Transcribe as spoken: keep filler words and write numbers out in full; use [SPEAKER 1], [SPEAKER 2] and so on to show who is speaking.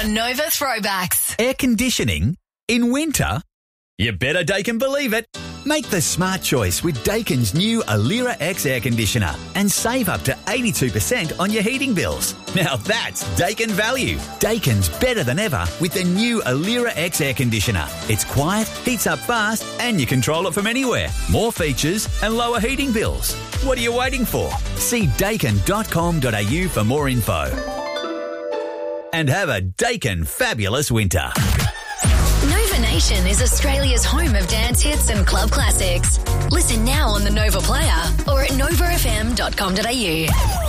[SPEAKER 1] on Nova Throwbacks.
[SPEAKER 2] Air conditioning in winter? You better Dakin believe it. Make the smart choice with Dakin's new Alira X air conditioner and save up to eighty-two percent on your heating bills. Now that's Dakin value. Dakin's better than ever with the new Alira X air conditioner. It's quiet, heats up fast, and you control it from anywhere. More features and lower heating bills. What are you waiting for? See dakin dot com dot a u for more info. And have a Dakin fabulous winter.
[SPEAKER 1] Nova Nation is Australia's home of dance hits and club classics. Listen now on the Nova Player or at nova f m dot com dot a u.